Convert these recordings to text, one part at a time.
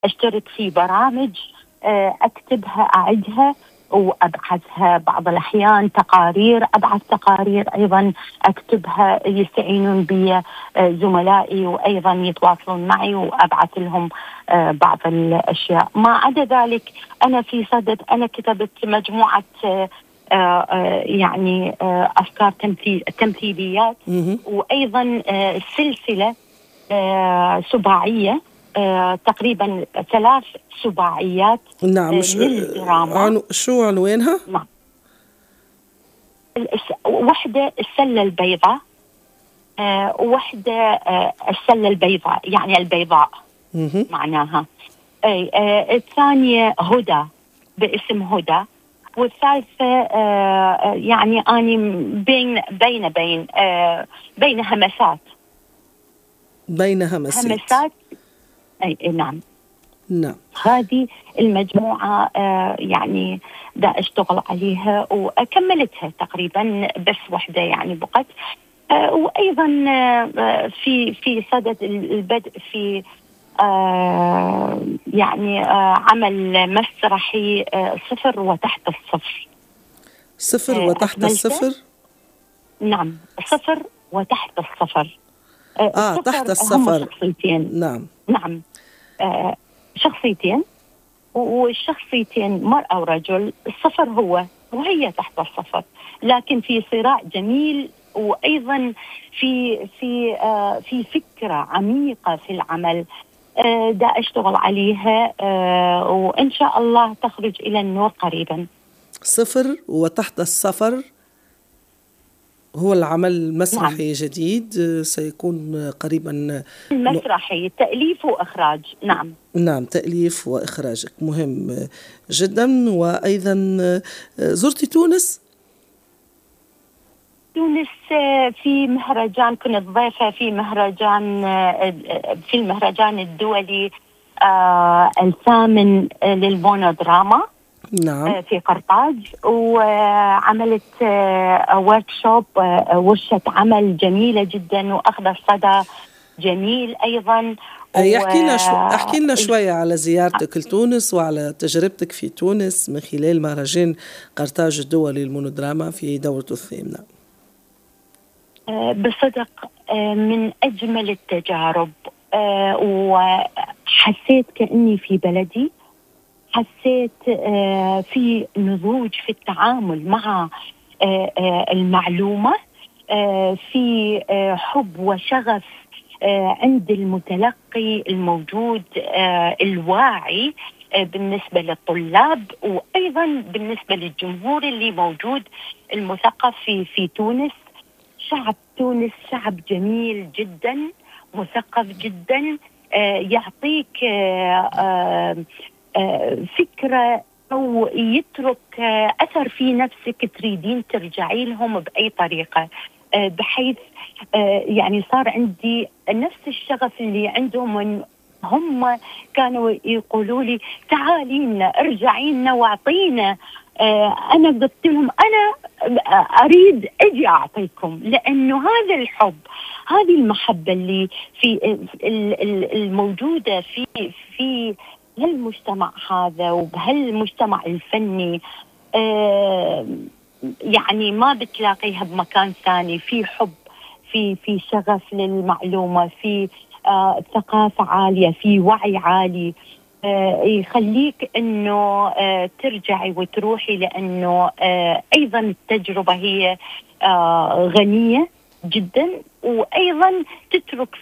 أشترك في برامج أكتبها أعدها وأبعثها، بعض الأحيان تقارير، أبعث تقارير أيضا أكتبها، يستعينون بي زملائي وأيضا يتواصلون معي وأبعث لهم بعض الأشياء. ما عدا ذلك أنا في صدد، أنا كتبت مجموعة يعني أفكار تمثيليات، وأيضا سلسلة سباعية، تقريبا 3 سباعيات. نعم. للدراما. شو عنوانها؟ نعم. واحدة السلة البيضاء، وواحدة السلة البيضاء يعني البيضاء معناها. الثانية هدى باسم هدى، والثالثة يعني أني بين همسات. همسات. نعم. هذه المجموعة يعني دا أشتغل عليها وأكملتها تقريبا، بس واحدة يعني بقت. وأيضا في صدد البدء في يعني عمل مسرحي 0 وتحت الصفر. 0 وتحت الصفر؟ نعم، 0 وتحت الصفر. تحت الصفر. شخصيتين. نعم. شخصيتين، والشخصيتين مرأة ورجل. الصفر هو وهي تحت الصفر، لكن في صراع جميل، وأيضا في فكرة عميقة في العمل دا أشتغل عليها، وإن شاء الله تخرج إلى النور قريبا. 0 وتحت الصفر هو العمل المسرحي. نعم. جديد سيكون قريبا. المسرحي تأليف وإخراج. نعم، تأليف وإخراجك مهم جدا. وأيضا زرتي تونس؟ تونس في مهرجان، كنت ضيفة في المهرجان الدولي 8 للمونودراما. نعم. في قرطاج، وعملت وركشوب، ورشة عمل جميلة جدا وأخذ صدى جميل أيضا. احكي لنا شوية على زيارتك لتونس وعلى تجربتك في تونس من خلال مهرجان قرطاج الدولي للمونودراما في دورته الثامنة. بصدق من أجمل التجارب، وحسيت كأني في بلدي. حسيت في نضوج في التعامل مع المعلومة، في حب وشغف عند المتلقي الموجود، الواعي بالنسبة للطلاب، وأيضا بالنسبة للجمهور اللي موجود المثقف في تونس. شعب تونس شعب جميل جدا، مثقف جدا، يعطيك فكرة أو يترك أثر في نفسك تريدين ترجعي لهم بأي طريقة، بحيث يعني صار عندي نفس الشغف اللي عندهم، من هم كانوا يقولوا لي تعالينا ارجعينا واعطينا. أنا قلت لهم أنا أريد أجي أعطيكم، لأنه هذا الحب، هذه المحبة اللي في الموجودة في هالمجتمع هذا وبهالمجتمع الفني، يعني ما بتلاقيها بمكان ثاني. في حب، في شغف للمعلومة، في ثقافة عالية، في وعي عالي، يخليك انه ترجعي وتروحي، لانه ايضا التجربة هي غنية جدا، وايضا تترك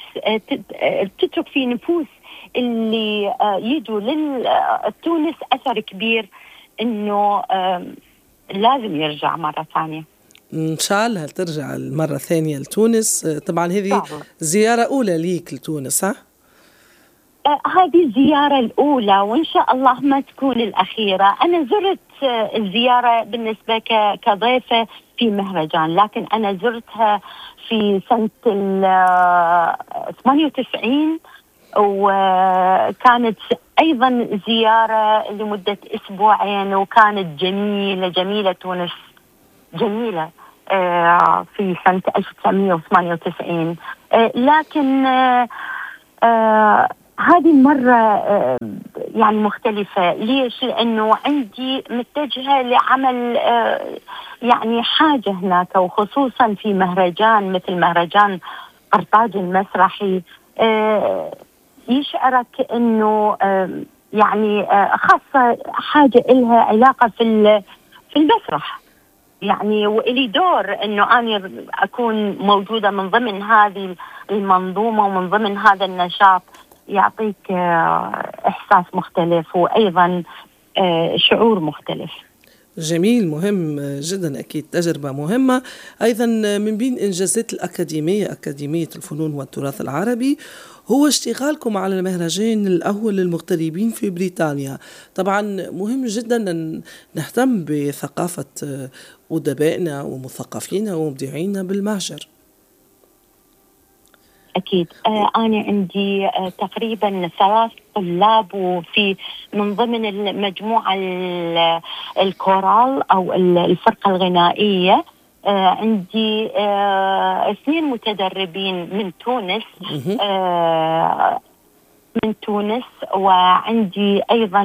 في نفوس اللي يجوا لتونس أثر كبير، إنه لازم يرجع مرة ثانية. إن شاء الله ترجع المرة ثانية لتونس. طبعا هذه زيارة أولى ليك لتونس، ها؟ هذه الزيارة الأولى، وإن شاء الله ما تكون الأخيرة. أنا زرت الزيارة بالنسبة كضيفة في مهرجان، لكن أنا زرتها في سنة 98، وكانت أيضا زيارة لمدة 2 أسبوع، وكانت جميلة تونس جميلة في سنة 1998. لكن هذه المرة يعني مختلفة. ليش؟ لأنه عندي متجهة لعمل يعني حاجة هناك، وخصوصا في مهرجان مثل مهرجان قرطاج المسرحي يشعرك أنه يعني خاصة حاجة إلها علاقة في المسرح يعني، وإلي دور أنه أنا أكون موجودة من ضمن هذه المنظومة ومن ضمن هذا النشاط. يعطيك إحساس مختلف وأيضا شعور مختلف. جميل، مهم جدا، أكيد تجربة مهمة. أيضا من بين إنجازات الأكاديمية، أكاديمية الفنون والتراث العربي، هو اشتغالكم على المهرجان الأول للمغتربين في بريطانيا. طبعا مهم جدا أن نهتم بثقافة أدبائنا ومثقفينا ومبدعينا بالمهجر. أكيد. أنا عندي تقريبا 3 طلاب، وفي من ضمن المجموعة الكورال أو الفرقة الغنائية عندي 2 متدربين من تونس، وعندي أيضا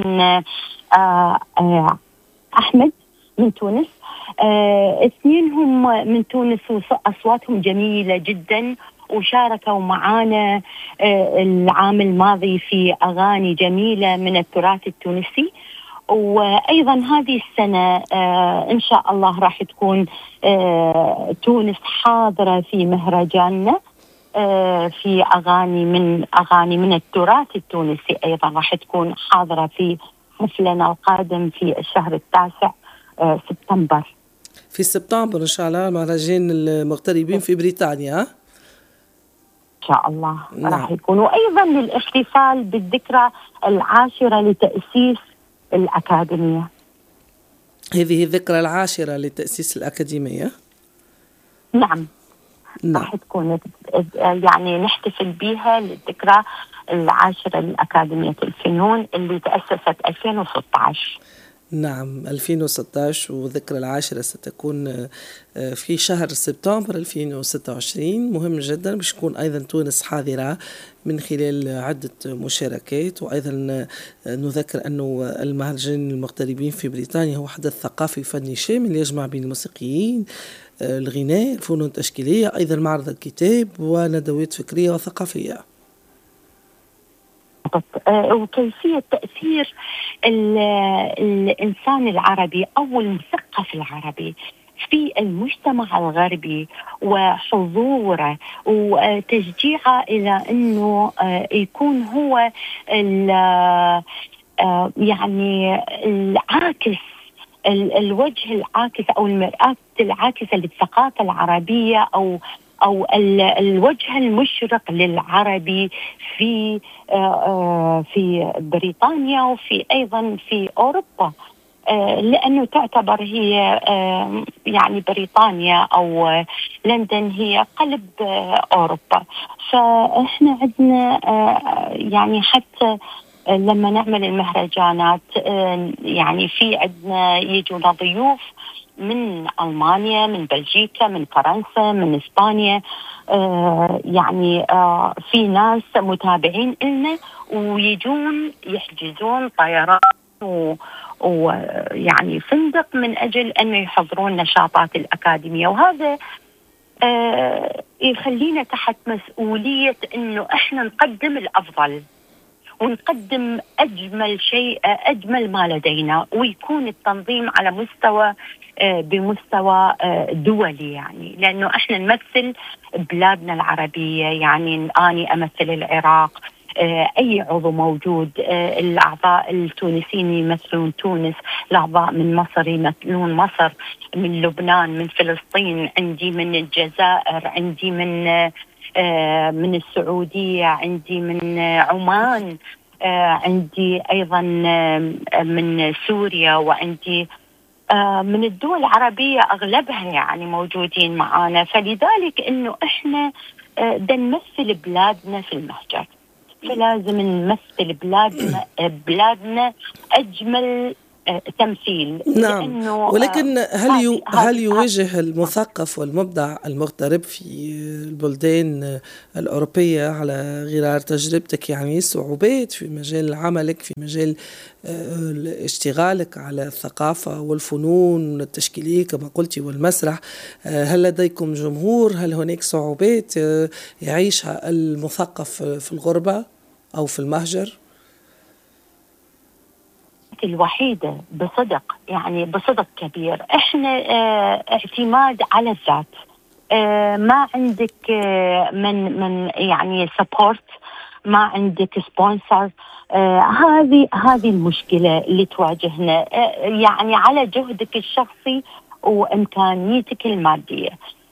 أحمد من تونس. 2 هم من تونس وأصواتهم جميلة جدا، وشاركوا معنا العام الماضي في أغاني جميلة من التراث التونسي. وأيضا هذه السنة إن شاء الله راح تكون تونس حاضرة في مهرجاننا في أغاني من التراث التونسي. أيضا راح تكون حاضرة في حفلنا القادم في الشهر 9 سبتمبر. في سبتمبر إن شاء الله مهرجان المغتربين في بريطانيا إن شاء الله. نعم. راح يكون. وأيضا للاحتفال بالذكرى 10 لتأسيس الأكاديمية. هذه الذكرى 10 لتأسيس الأكاديمية. نعم. راح تكون يعني نحتفل بها للذكرى 10 لأكاديمية الفنون اللي تأسست 2016. نعم 2016، وذكرى 10 ستكون في شهر سبتمبر 2026. مهم جدا باش تكون أيضا تونس حاضرة من خلال عدة مشاركات. وأيضا نذكر أنه المهرجان المغتربين في بريطانيا هو حدث ثقافي فني شامل يجمع بين الموسيقيين، الغناء، الفنون التشكيلية، أيضا معرض الكتاب وندوات فكرية وثقافية. وكيفية تأثير الإنسان العربي أو المثقف العربي في المجتمع الغربي، وحضوره وتشجيعه إلى أنه يكون هو يعني العاكس، الوجه العاكس أو المرآة العاكسة للثقافة العربية، أو الوجه المشرق للعربي في بريطانيا وفي أيضا في أوروبا، لأنه تعتبر هي يعني بريطانيا أو لندن هي قلب أوروبا. فإحنا عندنا يعني حتى لما نعمل المهرجانات يعني في عندنا يجونا ضيوف من ألمانيا، من بلجيكا، من فرنسا، من إسبانيا، يعني في ناس متابعين لنا ويجون يحجزون طيران ويعني فندق من أجل أن يحضرون نشاطات الأكاديمية. وهذا يخلينا تحت مسؤولية أنه إحنا نقدم الأفضل ونقدم أجمل شيء، أجمل ما لدينا، ويكون التنظيم على مستوى بمستوى دولي، يعني لأنه إحنا نمثل بلادنا العربية. يعني أنا أمثل العراق، أي عضو موجود، الأعضاء التونسيين يمثلون تونس، الأعضاء من مصر يمثلون مصر، من لبنان، من فلسطين، عندي من الجزائر، عندي من السعودية، عندي من عمان، عندي أيضا من سوريا، وعندي من الدول العربية أغلبها يعني موجودين معانا. فلذلك إنه إحنا نمثل بلادنا في المهجر، فلازم نمثل بلادنا أجمل تمثيل. نعم، ولكن هل يواجه المثقف والمبدع المغترب في البلدان الأوروبية على غرار تجربتك يعني صعوبات في مجال عملك، في مجال اشتغالك على الثقافة والفنون التشكيلية كما قلت والمسرح؟ هل لديكم جمهور؟ هل هناك صعوبات يعيشها المثقف في الغربة أو في المهجر؟ الوحيدة بصدق، يعني بصدق كبير، احنا اعتماد على الذات. ما عندك من يعني سبورت، ما عندك سبونسر. هذه المشكلة اللي تواجهنا، يعني على جهدك الشخصي وإمكانيتك المادية.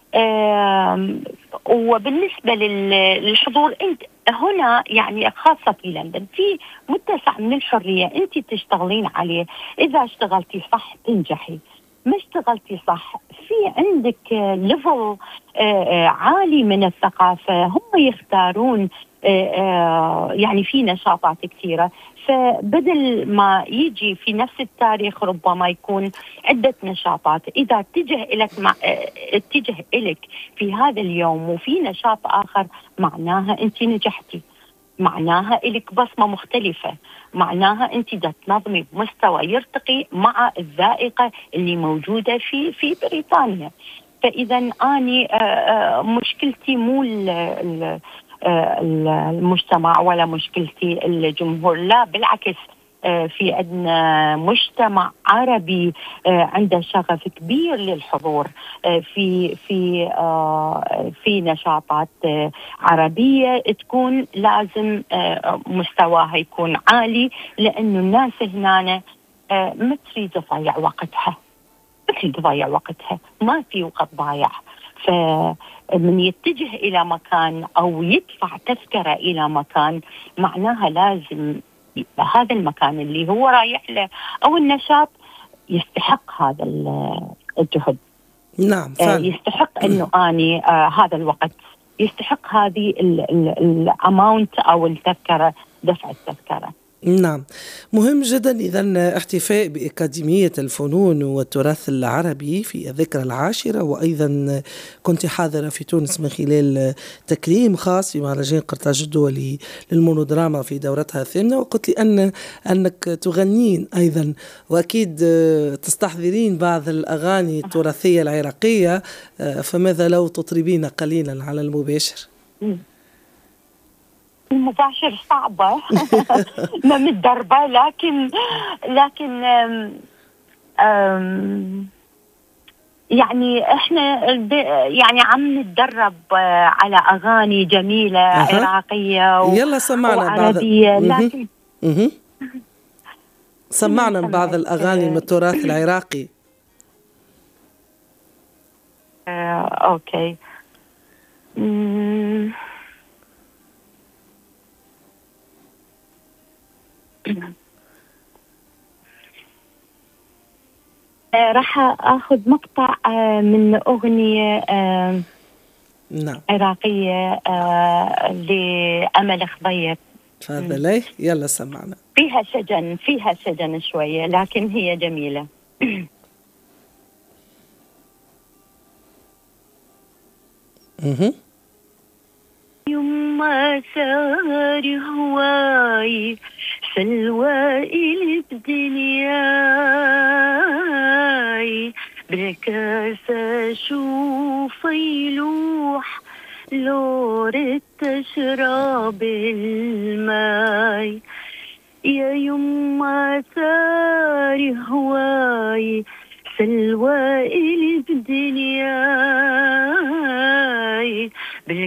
وبالنسبة للحضور، أنت هنا يعني خاصة في لندن في متسع من الحرية أنت تشتغلين عليه. إذا اشتغلتي صح تنجحي، ما اشتغلتي صح في عندك ليفل عالي من الثقافة، هم يختارون يعني في نشاطات كثيرة. فبدل ما يجي في نفس التاريخ ربما يكون عدة نشاطات، إذا اتجه إلك في هذا اليوم وفي نشاط آخر، معناها أنت نجحتي، معناها إلك بصمة مختلفة، معناها أنت دا تنظمي بمستوى يرتقي مع الذائقة اللي موجودة في بريطانيا. فإذا أني مشكلتي مو المجتمع ولا مشكلتي الجمهور، لا بالعكس. في عندنا مجتمع عربي عنده شغف كبير للحضور في نشاطات عربية تكون لازم مستواها يكون عالي، لأنه الناس هنا ما تريد تضيع وقتها، ما في وقت ضايع. فمن يتجه إلى مكان أو يدفع تذكرة إلى مكان، معناها لازم هذا المكان اللي هو رايح له أو النشاط يستحق هذا الجهد. نعم فعلا. يستحق أنه أني هذا الوقت، يستحق هذه الأماونت أو التذكرة، دفع التذكرة. نعم، مهم جدا إذن احتفاء بأكاديمية الفنون والتراث العربي في الذكرى العاشرة. وأيضا كنت حاضرة في تونس من خلال تكريم خاص في مهرجان قرطاج الدولي للمونودراما في دورتها الثامنة، وقلت لي أنك تغنين أيضا، وأكيد تستحضرين بعض الأغاني التراثية العراقية، فماذا لو تطربين قليلا على المباشر؟ المباشر صعبة ما متدربة، لكن يعني احنا يعني عم نتدرب على اغاني جميلة عراقية يلا سمعنا وعربية. لكن سمعنا بعض الاغاني من التراث العراقي. اوكي. راح أخذ مقطع من أغنية نعم عراقية لأمل خضير. تفضلي يلا سمعنا. فيها شجن شوية، لكن هي جميلة. يما ساري هواي سلوائي بدنياي، بالكاس اشوف يلوح لو ردت اشرب الماي. يا يما ساري هواي سلوائي بدنياي،